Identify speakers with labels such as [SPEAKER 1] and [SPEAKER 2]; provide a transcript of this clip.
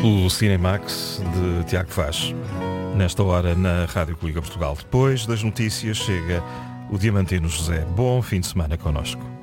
[SPEAKER 1] O Cinemax de Tiago Vaz, nesta hora na Rádio Coliga Portugal. Depois das notícias chega o Diamantino José. Bom fim de semana connosco.